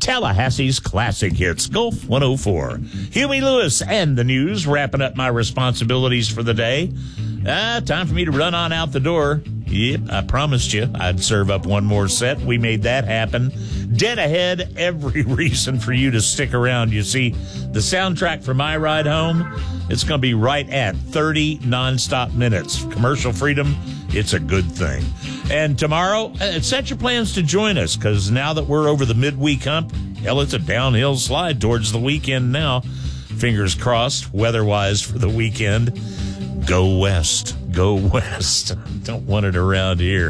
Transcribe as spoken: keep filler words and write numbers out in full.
Tallahassee's classic hits, Gulf one oh four. Huey Lewis and the news, wrapping up my responsibilities for the day. Ah, time for me to run on out the door. Yep, I promised you I'd serve up one more set. We made that happen. Dead ahead, every reason for you to stick around. You see, the soundtrack for my ride home, it's going to be right at thirty nonstop minutes. Commercial freedom, it's a good thing. And tomorrow, uh, set your plans to join us, because now that we're over the midweek hump, hell, it's a downhill slide towards the weekend now. Fingers crossed, weather-wise, for the weekend. Go west. Go west. Don't want it around here.